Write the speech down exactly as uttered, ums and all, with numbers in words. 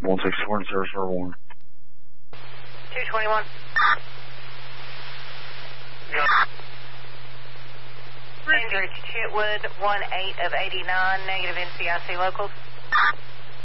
one six four zero zero one. two twenty-one. Andrew Chitwood, one eight of eighty-nine, negative N C I C locals.